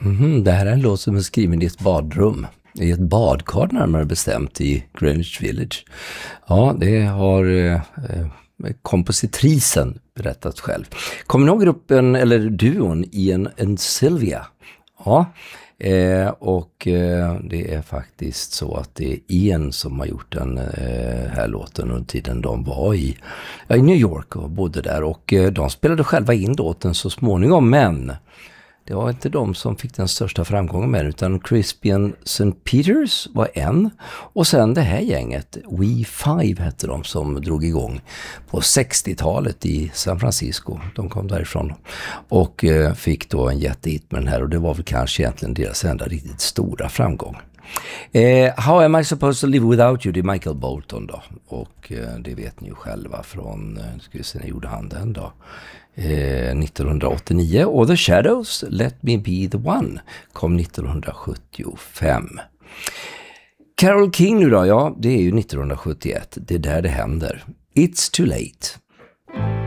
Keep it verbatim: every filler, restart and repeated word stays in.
Mm, det här är en låt som är skriven i ett badrum. I ett badkar närmare bestämt i Greenwich Village. Ja, det har eh, kompositrisen berättat själv. Kommer ni ihåg gruppen, eller duon, Ian and Sylvia? Ja, eh, och eh, det är faktiskt så att det är Ian som har gjort den eh, här låten under tiden de var i, ja, i New York och bodde där. Och eh, de spelade själva in låten så småningom, men det var inte de som fick den största framgången med, utan Crispian Saint Peters var en. Och sen det här gänget, We Five hette de, som drog igång på sextiotalet i San Francisco. De kom därifrån och eh, fick då en jättehit med den här, och det var väl kanske egentligen deras enda riktigt stora framgång. Eh, How Am I Supposed to Live Without You, det är Michael Bolton då. Och eh, det vet ni ju själva från, eh, ska vi se, när gjorde han den då? Eh, nittonhundraåttionio, och The Shadows, Let Me Be The One, kom nittonhundrasjuttiofem. Carole King nu då, ja, det är ju nittonhundrasjuttioett, det är där det händer. It's Too Late.